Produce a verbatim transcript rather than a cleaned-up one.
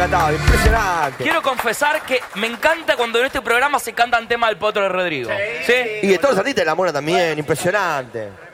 cantado, impresionante. Quiero confesar que me encanta cuando en este programa se cantan temas del Potro de Rodrigo. Sí. ¿Sí? Y de todos los artistas de La Mona también, impresionante.